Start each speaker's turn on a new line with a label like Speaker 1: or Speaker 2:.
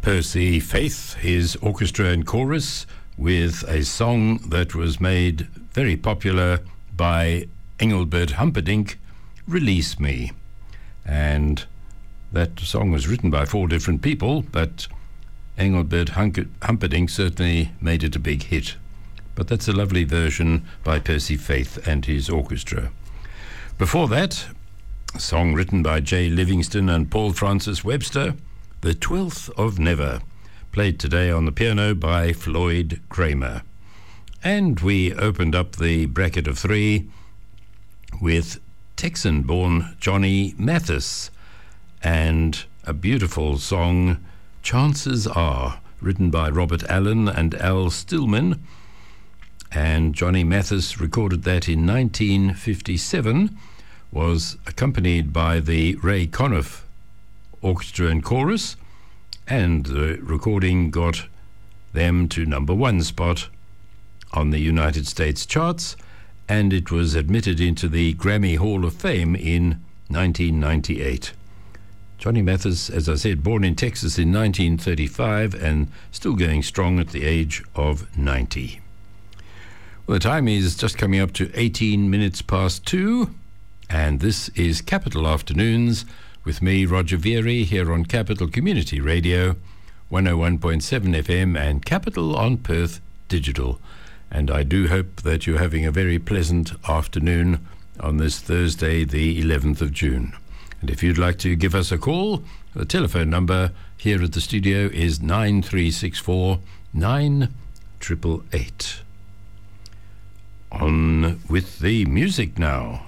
Speaker 1: Percy Faith, his orchestra and chorus, with a song that was made very popular by Engelbert Humperdinck, Release Me. And that song was written by 4 different people, but Engelbert Humperdinck certainly made it a big hit. But that's a lovely version by Percy Faith and his orchestra. Before that, a song written by Jay Livingston and Paul Francis Webster, The 12th of Never, played today on the piano by Floyd Kramer. And we opened up the bracket of 3 with Texan-born Johnny Mathis and a beautiful song, Chances Are, written by Robert Allen and Al Stillman. And Johnny Mathis recorded that in 1957, was accompanied by the Ray Conniff Orchestra and Chorus, and the recording got them to number 1 spot on the United States charts, and it was admitted into the Grammy Hall of Fame in 1998. Johnny Mathis, as I said, born in Texas in 1935 and still going strong at the age of 90. Well, the time is just coming up to 18 minutes past 2, and this is Capital Afternoons with me, Roger Vieri, here on Capital Community Radio, 101.7 FM and Capital on Perth Digital. And I do hope that you're having a very pleasant afternoon on this Thursday, the 11th of June. And if you'd like to give us a call, the telephone number here at the studio is 9364 9888. On with the music now.